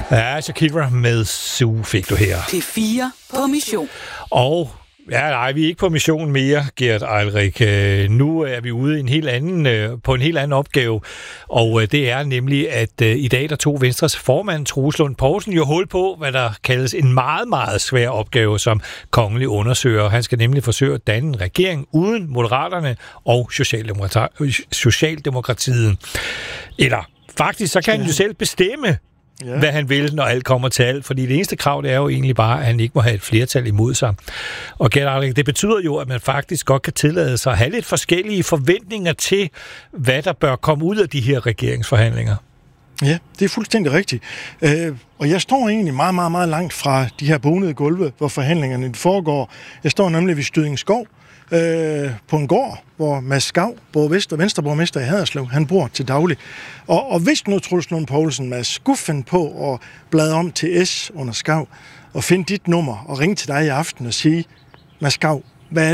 Ja, Shakira med Sue fik du her. P4 på mission. Og vi er ikke på mission mere, Gert Eilrik. Nu er vi ude i på en helt anden opgave, og det er nemlig, at i dag der tog Venstres formand, Troels Lund Poulsen, jo hul på, hvad der kaldes en meget, meget svær opgave som kongelig undersøger. Han skal nemlig forsøge at danne en regering uden Moderaterne og Socialdemokratiet. Eller faktisk, så kan han jo selv bestemme, hvad han vil, når alt kommer til alt. Fordi det eneste krav, det er jo egentlig bare, at han ikke må have et flertal imod sig. Og det betyder jo, at man faktisk godt kan tillade sig at have lidt forskellige forventninger til, hvad der bør komme ud af de her regeringsforhandlinger. Ja, det er fuldstændig rigtigt. Og jeg står egentlig meget, meget, meget langt fra de her bonede gulve, hvor forhandlingerne foregår. Jeg står nemlig ved Stødingskov, på en gård, hvor Mads Skav, Venstreborgmester i Haderslev, han bor til daglig. Og hvis nu Troels Lund Poulsen, Mads, skulle finde på at blade om til S under Skav, og finde dit nummer og ringe til dig i aften og sige, Mads Skav, hvad er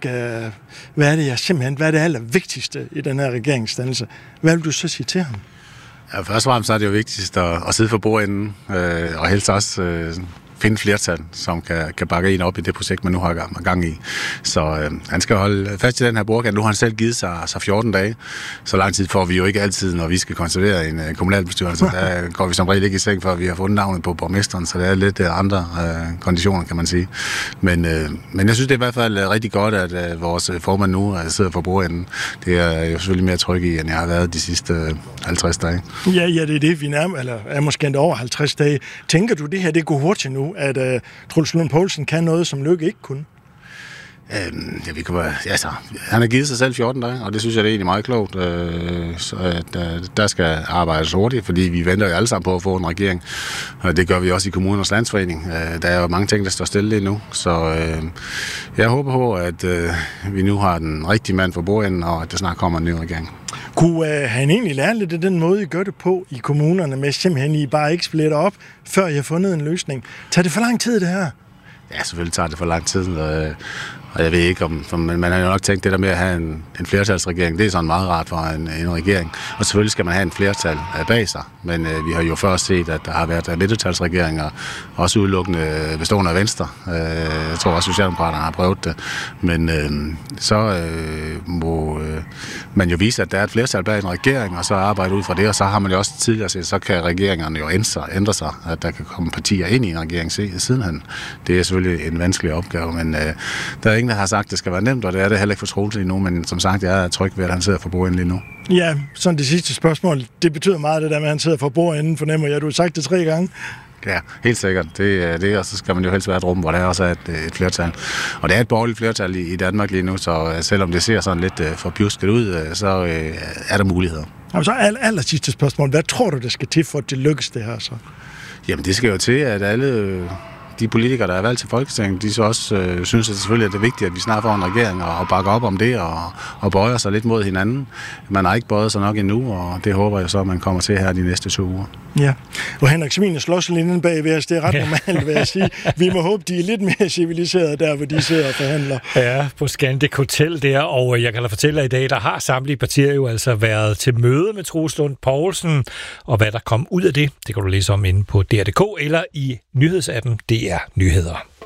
det allervigtigste i den her regeringsdannelse? Hvad vil du så sige til ham? Ja, først og fremmest er det jo vigtigst at sidde for bordenden, og helst også finde flertal, som kan bakke en op i det projekt, man nu har gang i. Så han skal holde fast i den her bordkant. Nu har han selv givet sig 14 dage. Så lang tid får vi jo ikke altid, når vi skal konservere en kommunalbestyrelse. Der går vi som regel ikke i seng, før vi har fundet navnet på borgmesteren, så det er lidt andre konditioner, kan man sige. Men jeg synes, det er i hvert fald rigtig godt, at vores formand nu sidder for bordenden. Det er jo selvfølgelig mere tryg i, end jeg har været de sidste 50 dage. Ja, det er det, vi er måske endda over 50 dage. Tænker du, det her det går hurtigt nu, at Troels Lund Poulsen kan noget, som Løkke ikke kunne? Han har givet sig selv 14 dage, og det synes jeg det er egentlig meget klogt. Så der skal arbejdes hurtigt, fordi vi venter jo alle sammen på at få en regering. Og det gør vi også i Kommunernes Landsforening. Der er jo mange ting, der står stille lige nu. Så jeg håber på, at vi nu har den rigtige mand for bordenden, og at der snart kommer en ny regering. Kunne han egentlig lære lidt af den måde, I gør det på i kommunerne, med simpelthen I bare ikke splitter op, før I har fundet en løsning? Tager det for lang tid, det her? Ja, selvfølgelig tager det for lang tid, og jeg ved ikke, om man har jo nok tænkt det der med at have en flertalsregering. Det er sådan meget rart for en regering. Og selvfølgelig skal man have en flertal bag sig. Men vi har jo først set, at der har været mindretalsregeringer, også udelukkende bestående af Venstre. Jeg tror også, Socialdemokraterne har prøvet det. Men så må man jo vise, at der er et flertal bag en regering, og så arbejde ud fra det. Og så har man jo også tidligere set, så kan regeringerne jo ændre sig, at der kan komme partier ind i en regering sidenhen. Det er selvfølgelig en vanskelig opgave, men der er ingen, der har sagt, at det skal være nemt, og det er det heller ikke for Troels endnu, men som sagt, jeg er tryg ved, at han sidder for bordenden lige nu. Ja, sådan det sidste spørgsmål, det betyder meget det der med, at han sidder for bordenden, fornemmer jeg. Du har sagt det 3 gange. Ja, helt sikkert. Det og så skal man jo helst være et rum, hvor der også er et flertal. Og det er et borgerligt flertal i Danmark lige nu, så selvom det ser sådan lidt for pjusket ud, så er der muligheder. Og så aller sidste spørgsmål. Hvad tror du, der skal til, for at det lykkes det her så? Jamen, det skal jo til, at alle de politikere, der er valgt til Folketinget, de så også synes, at det selvfølgelig er vigtigt, at vi snart får en regering og bakker op om det og bøjer sig lidt mod hinanden. Man har ikke bøjet sig nok endnu, og det håber jeg så, at man kommer til her de næste 2 uger. Ja, og Henrik Svine slår sig lidt bag ved os. Det er ret normalt, vil jeg sige. Vi må håbe, de er lidt mere civiliserede der, hvor de sidder og forhandler. Ja, på Scandic Hotel der, og jeg kan da fortælle, at i dag, der har samtlige partier jo altså været til møde med Troels Lund Poulsen, og hvad der kom ud af det, det kan du læse om inde på DR.dk eller i nyhedsappen DR Nyheder.